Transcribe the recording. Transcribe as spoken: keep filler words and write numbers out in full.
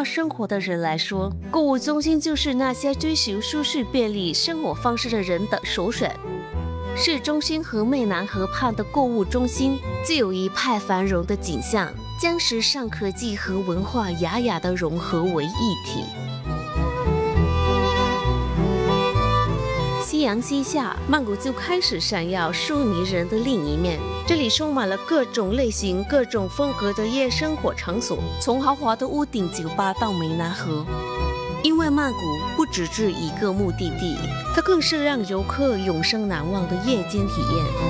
要生活的人来说，购物中心就是那些追求舒适便利生活方式的人的首选。市中心和湄南河畔的购物中心具有一派繁荣的景象，将时尚科技和文化雅雅的融合为一体。夕阳西下，曼谷就开始闪耀出迷人的另一面。这里充满了各种类型、各种风格的夜生活场所，从豪华的屋顶酒吧到湄南河。因为曼谷不只是一个目的地，它更是让游客永生难忘的夜间体验。